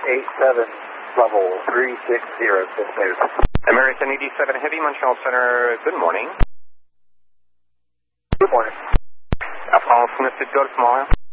87, level 360, smooth. American 87 Heavy, Montreal Center, good morning. Good morning. Alpha Alpha Golf Mile.